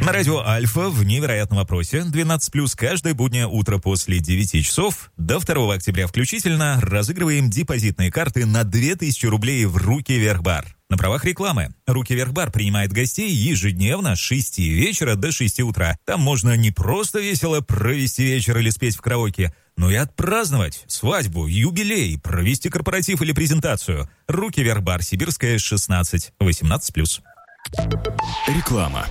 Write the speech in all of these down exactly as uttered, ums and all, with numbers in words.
На радио «Альфа» в невероятном вопросе двенадцать плюс каждое буднее утро после девяти часов до второго октября включительно разыгрываем депозитные карты на две тысячи рублей в «Руки вверх бар». На правах рекламы. «Руки вверх бар» принимает гостей ежедневно с шести вечера до шести утра. Там можно не просто весело провести вечер или спеть в караоке, но и отпраздновать свадьбу, юбилей, провести корпоратив или презентацию. «Руки вверх бар», Сибирская, шестнадцать, восемнадцать плюс. Реклама.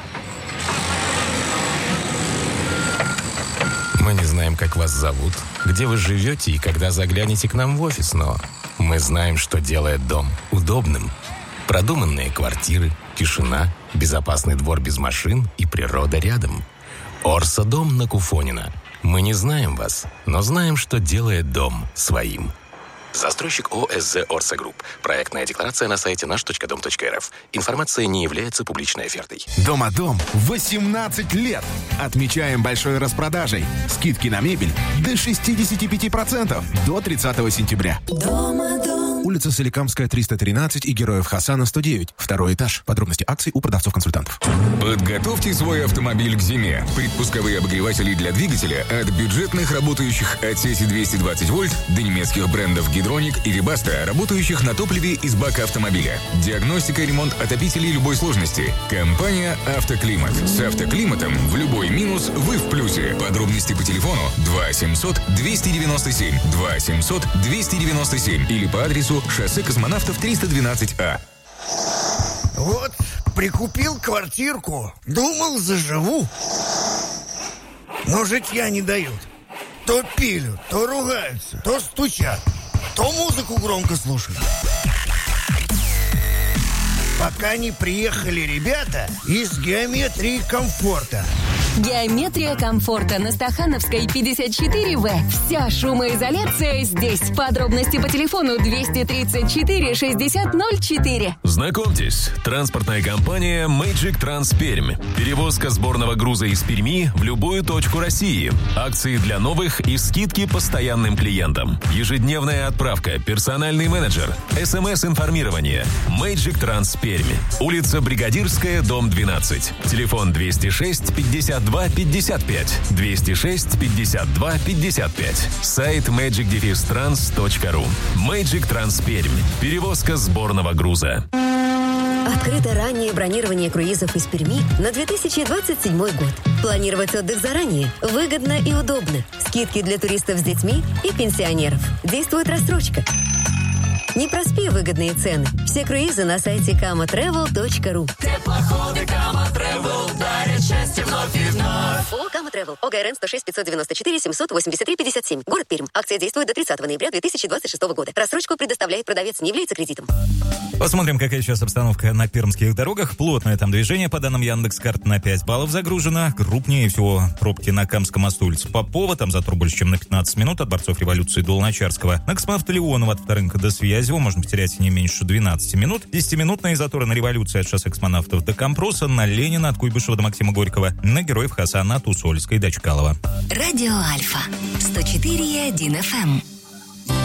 Мы не знаем, как вас зовут, где вы живете и когда заглянете к нам в офис, но мы знаем, что делает дом удобным. Продуманные квартиры, тишина, безопасный двор без машин и природа рядом. Орса дом на Куфонина. Мы не знаем вас, но знаем, что делает дом своим. Застройщик ОСЗ «Орса Групп». Проектная декларация на сайте наш точка дом точка эр эф. Информация не является публичной офертой. Дома-дом восемнадцать лет. Отмечаем большой распродажей. Скидки на мебель до шестьдесят пять процентов до тридцатого сентября. Дома-дом. Улица Соликамская, триста тринадцать и Героев Хасана, сто девять. Второй этаж. Подробности акций у продавцов-консультантов. Подготовьте свой автомобиль к зиме. Предпусковые обогреватели для двигателя от бюджетных, работающих от сети двести двадцать вольт, до немецких брендов Гидроник и Вибаста, работающих на топливе из бака автомобиля. Диагностика и ремонт отопителей любой сложности. Компания «Автоклимат». С «Автоклиматом» в любой минус вы в плюсе. Подробности по телефону два семьсот двести девяносто семь, два семьсот двести девяносто семь или по адресу шоссе Космонавтов триста двенадцать А. Вот, прикупил квартирку, думал, заживу. Но житья не дают. То пилют, то ругаются, то стучат, то музыку громко слушают. Пока не приехали ребята из «Геометрии комфорта». Геометрия комфорта на Стахановской, пятьдесят четыре вэ. Вся шумоизоляция здесь. Подробности по телефону двести тридцать четыре шестьдесят ноль четыре. Знакомьтесь, транспортная компания Magic Trans Пермь. Перевозка сборного груза из Перми в любую точку России. Акции для новых и скидки постоянным клиентам. Ежедневная отправка, персональный менеджер, СМС-информирование. Magic Trans Пермь. Улица Бригадирская, дом двенадцать. Телефон двести шесть пятьдесят два пятьдесят пять. двести шесть пятьдесят два пятьдесят пять. Сайт мэджик транс точка ру. Magic Trans Пермь. Перевозка сборного груза. Открыто раннее бронирование круизов из Перми на две тысячи двадцать седьмой год. Планировать отдых заранее выгодно и удобно. Скидки для туристов с детьми и пенсионеров. Действует рассрочка. Не проспи выгодные цены. Все круизы на сайте кама трэвел точка ру. Теплоходы Кама Трэвел дарят счастье вновь и вновь. О, Кама Трэвел. ОГРН сто шесть пятьсот девяносто четыре семьсот восемьдесят три пятьдесят семь. Город Пермь. Акция действует до тридцатого ноября две тысячи двадцать шестого года. Рассрочку предоставляет продавец, не является кредитом. Посмотрим, какая сейчас обстановка на пермских дорогах. Плотное там движение, по данным Яндекс.Карт, на пять баллов загружено. Крупнее всего пробки на Камском мосту, улица Попова. Там затор больше, чем на пятнадцать минут от Борцов революции до Луначарского. На космонавта Леонова от Вторынка до Связева можно потерять не меньше двенадцати минут. десятиминутные заторы на революции от шоссе Космонавтов до Компроса, на Ленина от Куйбышева до Максима Горького, на Героев Хасана от Усольской до Чкалова. Радио Альфа. сто четыре и один эф эм.